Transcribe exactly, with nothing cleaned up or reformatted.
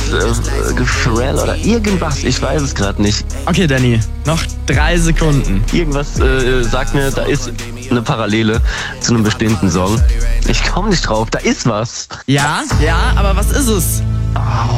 äh, Pharrell oder irgendwas, ich weiß es gerade nicht. Okay, Danny, noch drei Sekunden. Irgendwas äh, sagt mir, da ist eine Parallele zu einem bestimmten Song. Ich komme nicht drauf, da ist was. Ja, ja, aber was ist es? Oh.